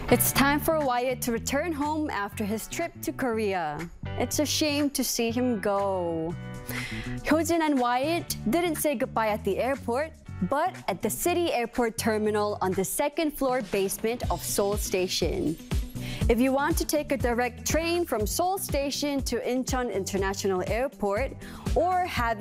It's time for Wyatt to return home after his trip to Korea. It's a shame to see him go. Hyojin and Wyatt didn't say goodbye at the airport, but at the city airport terminal on the second-floor basement of Seoul Station. If you want to take a direct train from Seoul Station to Incheon International Airport or have